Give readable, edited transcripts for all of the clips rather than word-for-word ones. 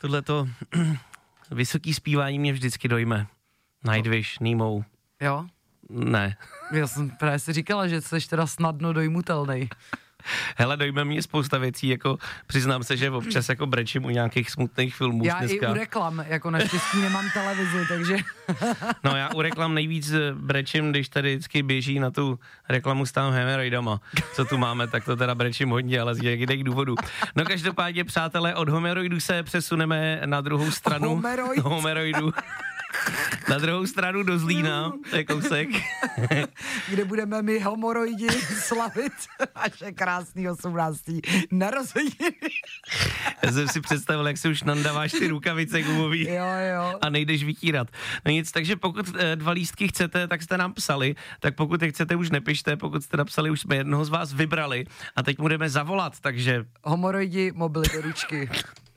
tohleto vysoký zpívání mě vždycky dojme. Nightwish, Nemo. Jo? Ne. Já jsem právě si říkala, že jsi teda snadno dojmutelnej. Hele, dojme mě spousta věcí, jako přiznám se, že občas jako brečím u nějakých smutných filmů já dneska. I u reklam, jako naštěstí nemám televizi, takže... No já u reklam nejvíc brečím, když tady vždycky běží na tu reklamu s tam hemeroidama, co tu máme, tak to teda brečím hodně, ale z jakých důvodů. No každopádně, přátelé, od hemeroidů se přesuneme na druhou stranu. Hemeroidů. Na druhou stranu do Zlína, to je kousek. Kde budeme my homoroidi slavit naše krásný 18. narozeniny. Já jsem si představil, jak si už nandáváš ty rukavice gumový jo. a nejdeš vytírat. No nic, takže pokud 2 lístky chcete, tak jste nám psali, tak pokud je chcete, už nepište, pokud jste napsali, už jsme jednoho z vás vybrali a teď budeme zavolat, takže... Homoroidi, mobily do ručky.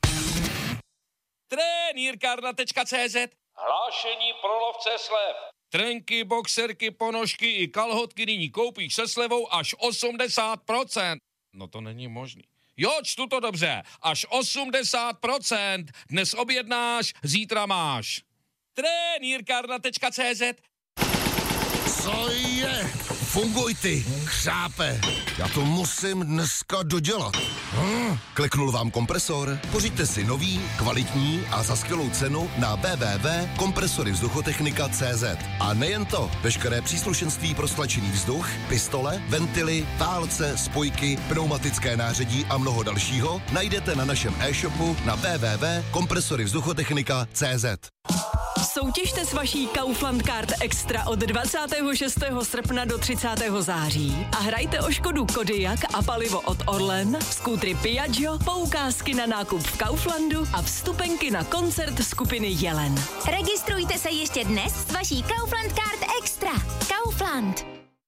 Trenýrkárna.cz Hlášení pro lovce slev. Trenky, boxerky, ponožky i kalhotky nyní koupíš se slevou až 80%. No to není možný. Jo, čtu to dobře. Až 80%. Dnes objednáš, zítra máš. Trenýrkárna.cz Co je? Funguj ty, chřápe. Já to musím dneska dodělat. Kliknul vám kompresor? Pořiďte si nový, kvalitní a za skvělou cenu na www.kompresoryvzduchotechnika.cz. A nejen to, veškeré příslušenství pro stlačený vzduch, pistole, ventily, válce, spojky, pneumatické nářadí a mnoho dalšího najdete na našem e-shopu na www.kompresoryvzduchotechnika.cz. Soutěžte s vaší Kaufland Card Extra od 26. srpna do 30. září a hrajte o Škodu Kodiaq a palivo od Orlen, skútry Piaggio, poukázky na nákup v Kauflandu a vstupenky na koncert skupiny Jelen. Registrujte se ještě dnes s vaší Kaufland Card Extra. Kaufland.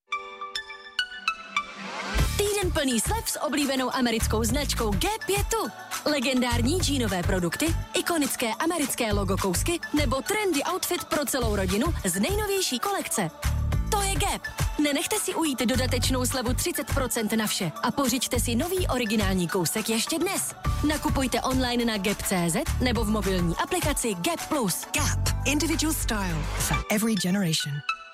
Týden plný slev s oblíbenou americkou značkou Gap je tu. Legendární džínové produkty, ikonické americké logo kousky nebo trendy outfit pro celou rodinu z nejnovější kolekce. To je Gap. Nenechte si ujít dodatečnou slevu 30% na vše a pořiďte si nový originální kousek ještě dnes. Nakupujte online na gap.cz nebo v mobilní aplikaci Gap+. Gap. Individual style for every generation.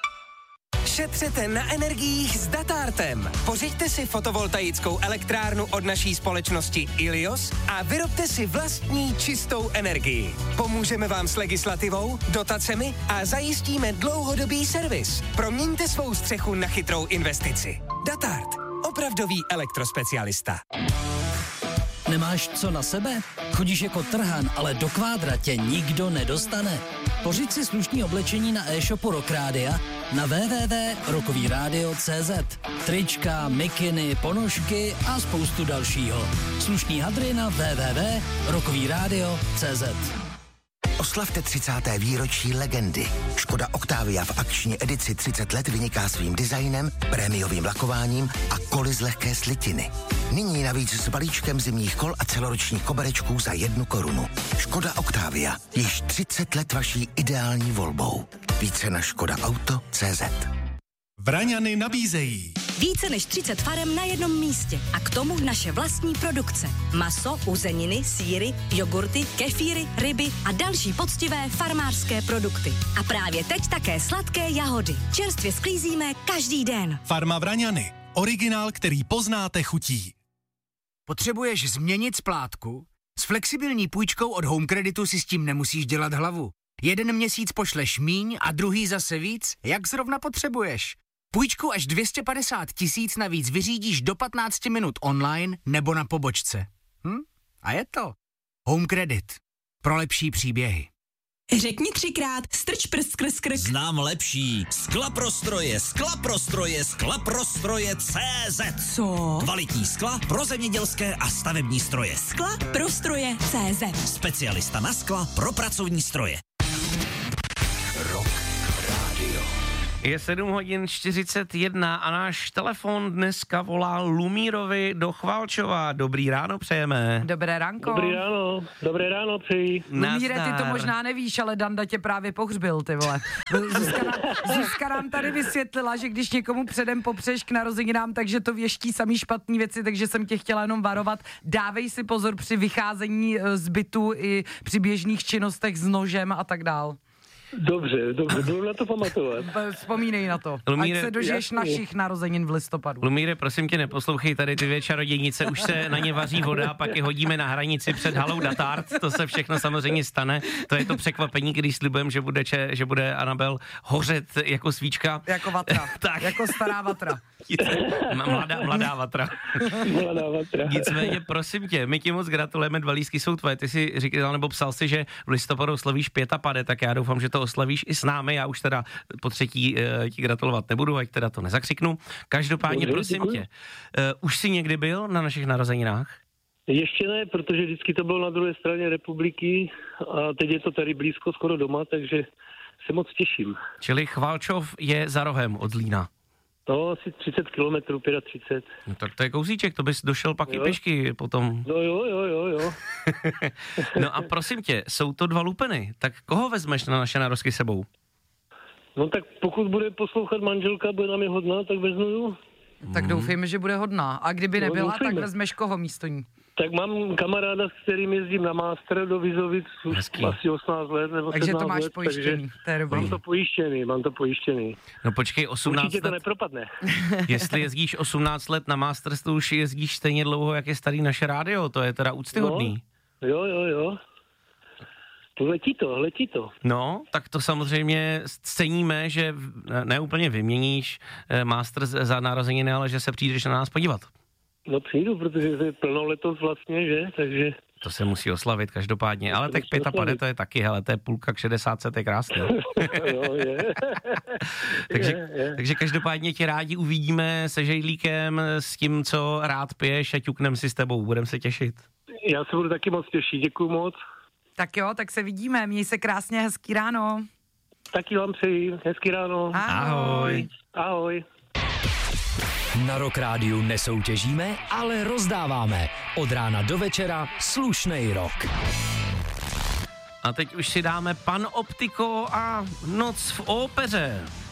Šetřete na energiích s Datartem. Pořiďte si fotovoltaickou elektrárnu od naší společnosti Ilios a vyrobte si vlastní čistou energii. Pomůžeme vám s legislativou, dotacemi a zajistíme dlouhodobý servis. Proměňte svou střechu na chytrou investici. Datart. Opravdový elektrospecialista. Nemáš co na sebe? Chodíš jako trhan, ale do kvádra tě nikdo nedostane. Pořiď si slušný oblečení na e-shopu Rock Rádia na www.rockovyradio.cz. Trička, mikiny, ponožky a spoustu dalšího. Slušný hadry na www.rockovyradio.cz. Oslavte 30. výročí legendy. Škoda Octavia v akční edici 30 let vyniká svým designem, prémiovým lakováním a koly z lehké slitiny. Nyní navíc s balíčkem zimních kol a celoročních koberečků za 1 korunu. Škoda Octavia. Již 30 let vaší ideální volbou. Více na škodaauto.cz. Vraňany nabízejí Více než 30 farem na jednom místě a k tomu naše vlastní produkce. Maso, uzeniny, sýry, jogurty, kefíry, ryby a další poctivé farmářské produkty. A právě teď také sladké jahody. Čerstvě sklízíme každý den. Farma Vraňany. Originál, který poznáte chutí. Potřebuješ změnit splátku? S flexibilní půjčkou od Home Creditu si s tím nemusíš dělat hlavu. 1 měsíc pošleš míň a druhý zase víc, jak zrovna potřebuješ. Půjčku až 250 000 navíc vyřídíš do 15 minut online nebo na pobočce. A je to. Home Credit. Pro lepší příběhy. Řekni 3krát, strč prst skrz krk. Znám lepší. Skla prostroje CZ. Co? Kvalitní skla pro zemědělské a stavební stroje. Skla prostroje CZ. Specialista na skla pro pracovní stroje. Rock Radio. Je 7:41 a náš telefon dneska volá Lumírovi do Chvalčova. Dobrý ráno přejeme. Dobré ránko. Dobré ráno přeji. Lumíre, ty to možná nevíš, ale Danda tě právě pohřbil, ty vole. Zuzka nám tady vysvětlila, že když někomu předem popřeš k narozeninám, takže to věští samý špatný věci, takže jsem tě chtěla jenom varovat. Dávej si pozor při vycházení z bytu i při běžných činnostech s nožem a tak dál. Dobře, budu na to pamatovat. Vzpomínej na to. Lumíre, ať se dožiješ našich narozenin v listopadu. Lumíre, prosím tě, neposlouchej tady ty 2 čarodějnice, už se na ně vaří voda, pak je hodíme na hranici před halou Datart, to se všechno samozřejmě stane. To je to překvapení, když slibujeme, že bude Anabel hořet jako svíčka. Jako vatra, tak. Jako stará vatra. Mladá vatra. Nicméně, prosím tě, my ti moc gratulujeme, 2 lístky jsou tvoje. Ty si říkal nebo psal si, že v listopadu oslavíš 55, tak já doufám, že to oslavíš i s námi. Já už teda po třetí ti gratulovat nebudu, ať teda to nezakřiknu. Každopádně, prosím tě, už jsi někdy byl na našich narozeninách? Ještě ne, protože vždycky to bylo na druhé straně republiky a teď je to tady blízko, skoro doma, takže se moc těším. Čili Chvalčov je za rohem od Zlína. No, asi 30 kilometrů, 35. No tak to je kousíček, to bys došel pak i pěšky potom. No jo. No a prosím tě, jsou to 2 lupeny, tak koho vezmeš na naše narozky sebou? No tak pokud bude poslouchat manželka, bude nám je hodná, tak vezmu ju. Tak doufejme, že bude hodná. A kdyby nebyla, tak vezmeš koho místo ní? Tak mám kamaráda, s kterým jezdím na Master do Vizovic už asi 18 let nebo 17 let. Takže to máš pojištěný, to je dobrý. Mám to pojištěný. No počkej, 18 Určitě let. to nepropadne. Jestli jezdíš 18 let na Masters, to už jezdíš stejně dlouho, jak je starý naše rádio, to je teda úctyhodný. No, jo. Letí to. No, tak to samozřejmě ceníme, že neúplně vyměníš Masters za narozeniny, ale že se přijdeš na nás podívat. No přijdu, protože je plno letos vlastně, že? Takže... To se musí oslavit každopádně, ale tak 55 to je taky, hele, to je půlka k 60, to je krásný. Jo, je. Takže každopádně tě rádi uvidíme se žejlíkem, s tím, co rád piješ a ťuknem si s tebou, budeme se těšit. Já se budu taky moc těšit, děkuju moc. Tak jo, tak se vidíme, měj se krásně, hezký ráno. Taky vám přeji, hezký ráno. Ahoj. Na Rock Rádiu nesoutěžíme, ale rozdáváme. Od rána do večera slušnej rock. A teď už si dáme Pan Optiko a Noc v ópeře.